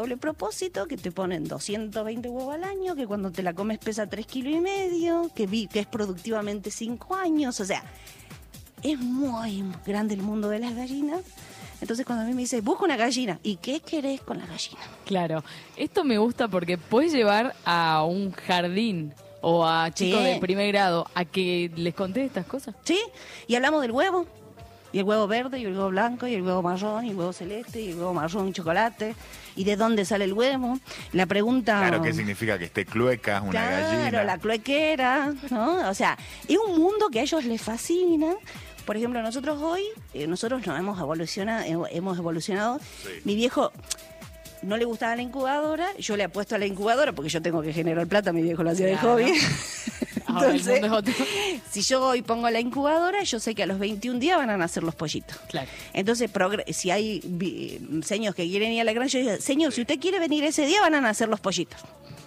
doble propósito, que te ponen 220 huevos al año, que cuando te la comes pesa 3,5 kilos, que es productivamente 5 años, o sea, es muy grande el mundo de las gallinas. Entonces cuando a mí me dice, busca una gallina, ¿y qué querés con la gallina? Claro, esto me gusta porque puedes llevar a un jardín o a chicos de primer grado a que les conté estas cosas. Sí, y hablamos del huevo, y el huevo verde, y el huevo blanco, y el huevo marrón, y el huevo celeste, y el huevo marrón y chocolate, y de dónde sale el huevo. La pregunta... Claro, ¿qué significa que esté clueca, una gallina? Claro, la cluequera, ¿no? O sea, es un mundo que a ellos les fascina. Por ejemplo, nosotros hoy, nosotros nos hemos evolucionado. Sí. Mi viejo no le gustaba la incubadora, yo le apuesto a la incubadora porque yo tengo que generar plata, mi viejo lo hacía de hobby. Ahora Entonces, el mundo es otro. si yo hoy pongo la incubadora, yo sé que a los 21 días van a nacer los pollitos. Claro. Entonces, si hay señores que quieren ir a la granja, yo digo, señor, si usted quiere venir ese día, van a nacer los pollitos.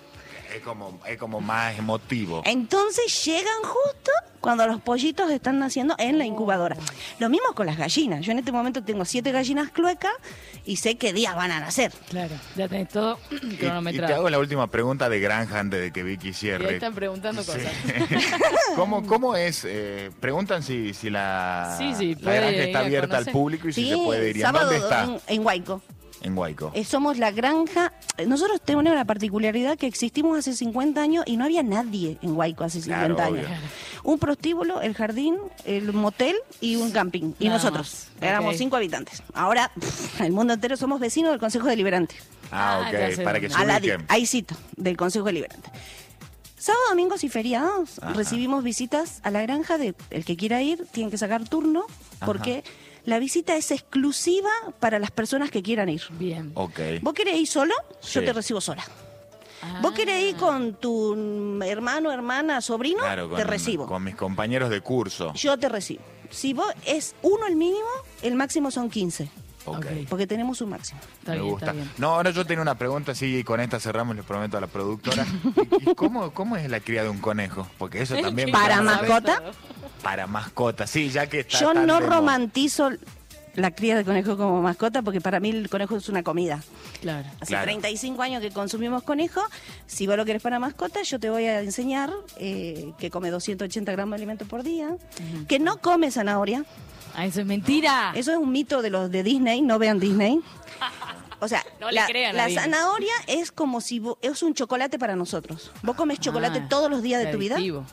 Es como más emotivo. Entonces llegan justo cuando los pollitos están naciendo en la incubadora. Lo mismo con las gallinas. Yo en este momento tengo 7 gallinas cluecas y sé qué día van a nacer. Claro, ya tenés todo Y cronometrado. te hago la última pregunta de granja antes de que Vicky Y ahí cierre. están preguntando Sí. cosas. ¿Cómo es? Preguntan si la, Sí, la puede granja ir está a abierta al conocer. público y si Sí, se puede ir. ¿Y en sábado dónde está? en Huayco. En Huayco. Somos la granja. Nosotros tenemos la particularidad que existimos hace 50 años y no había nadie en Huayco hace 50 Claro, años. obvio. Un prostíbulo, el jardín, el motel y un camping. Y Nada nosotros. más. Éramos Ok. 5 habitantes. Ahora, el mundo entero somos vecinos del Consejo Deliberante. Ah, ya ok. sé Para que dónde. se Al ubiquen. ahí cito, del Consejo Deliberante. Sábado, domingos y feriados Ajá. recibimos visitas a la granja. El que quiera ir tiene que sacar turno porque la visita es exclusiva para las personas que quieran ir. Bien. Ok. ¿Vos querés ir solo? Sí. Yo te recibo sola. Ah. ¿Vos querés ir con tu hermano, hermana, sobrino? Claro, te recibo. con mis compañeros de curso. Yo te recibo. Si vos es uno el mínimo, el máximo son 15. Ok. Ok. Porque tenemos un máximo. Está Me bien, gusta. está bien. No, ahora yo tengo una pregunta, sí, y con esta cerramos, les prometo a la productora. ¿Y cómo es la cría de un conejo? Porque eso también... Para me más mascota. Para mascota, sí, ya que está Yo tan no de moda. romantizo la cría de conejo como mascota porque para mí el conejo es una comida. Claro. Hace Claro. 35 años que consumimos conejo. Si vos lo querés para mascota, yo te voy a enseñar que come 280 gramos de alimento por día, que no come zanahoria. Ah, eso es mentira. Eso es un mito de los de Disney, no vean Disney. O sea, No le crean a la Disney. zanahoria es como si es un chocolate para nosotros. Vos comes chocolate Ah, todos los días de tu vida, adictivo.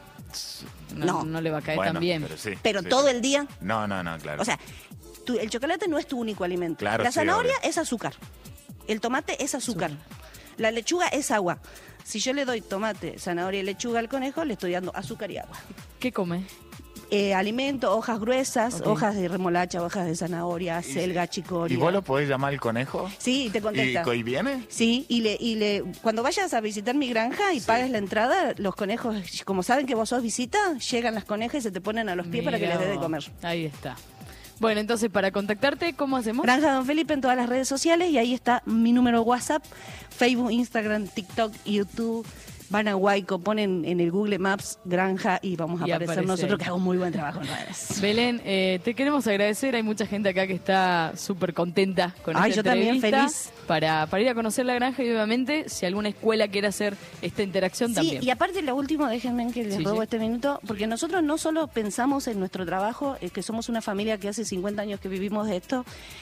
No. No le va a caer Bueno, tan bien. pero sí. pero sí, todo sí. el día. No, claro. O sea, el chocolate no es tu único alimento. Claro, la sí, zanahoria obvio. es azúcar. El tomate es azúcar. La lechuga es agua. Si yo le doy tomate, zanahoria y lechuga al conejo, le estoy dando azúcar y agua. ¿Qué come? Alimento, hojas gruesas, Ok. hojas de remolacha, hojas de zanahoria, selga, chicoria. ¿Y vos lo podés llamar el conejo? Sí, te contesta. ¿Y viene? Sí, cuando vayas a visitar mi granja y pagues la entrada, los conejos, como saben que vos sos visita, llegan las conejas y se te ponen a los pies para que Mirá les dé de vos. comer. Ahí está. Bueno, entonces para contactarte, ¿cómo hacemos? Granja Don Felipe en todas las redes sociales y ahí está mi número WhatsApp, Facebook, Instagram, TikTok, YouTube. Van a Huayco, ponen en el Google Maps Granja y vamos a Y aparecer aparece nosotros ahí. que hago muy buen trabajo en redes. Belén, te queremos agradecer. Hay mucha gente acá que está súper contenta con Ay, esta yo también, entrevista. feliz. Para ir a conocer la granja y obviamente si alguna escuela quiere hacer esta interacción Sí, también. y aparte lo último, déjenme que les Sí, robo sí. este minuto, porque nosotros no solo pensamos en nuestro trabajo, que somos una familia que hace 50 años que vivimos de esto,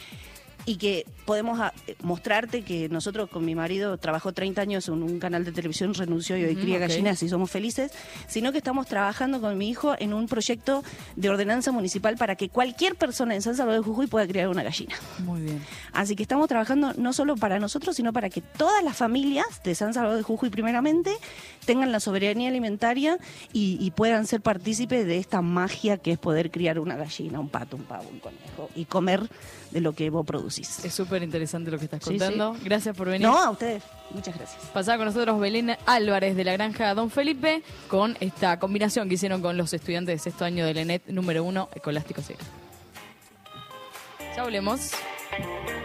y que podemos mostrarte que nosotros con mi marido trabajó 30 años en un canal de televisión, renunció y hoy cría ok. gallinas y somos felices, sino que estamos trabajando con mi hijo en un proyecto de ordenanza municipal para que cualquier persona en San Salvador de Jujuy pueda criar una gallina. Muy bien. Así que estamos trabajando no solo para nosotros, sino para que todas las familias de San Salvador de Jujuy primeramente tengan la soberanía alimentaria y puedan ser partícipes de esta magia que es poder criar una gallina, un pato, un pavo, un conejo y comer de lo que vos producís. Es súper interesante lo que estás Sí, contando. Gracias por venir. No, a ustedes. Muchas gracias. Pasaba con nosotros Belén Álvarez de la granja Don Felipe con esta combinación que hicieron con los estudiantes de sexto año del ENET número 1 Escolástico Segre. Ya hablemos.